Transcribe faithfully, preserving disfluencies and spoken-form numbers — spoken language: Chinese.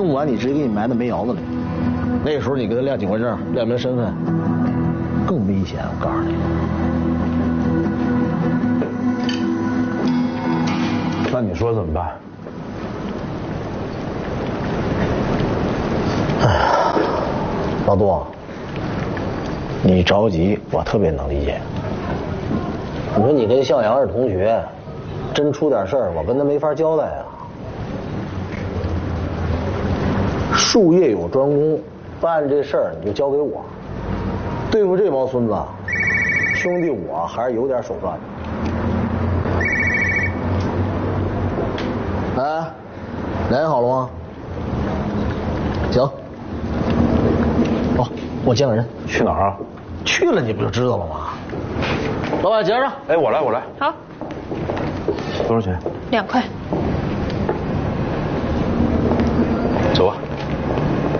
不完你直接给你埋到煤窑子里。那个时候你给他亮警官证、亮明身份，更危险。我告诉你。 那你说怎么办？ 哎呀，老杜，你着急，我特别能理解。你说你跟向阳是同学，真出点事儿，我跟他没法交代啊。术业有专攻，办这事儿你就交给我。对付这帮孙子，兄弟我还是有点手段的。哎，联系好了吗？行。哦，我见个人。 去哪儿啊？ 去了你不就知道了吗？老板结账。 哎，我来，我来。 好。 多少钱？ 两块。 走吧。